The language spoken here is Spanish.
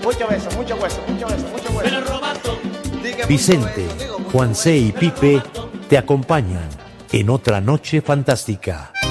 Mucho beso, mucho hueso, mucho beso, mucho hueso. Vicente, Juan C. y Pipe te acompañan en otra noche fantástica.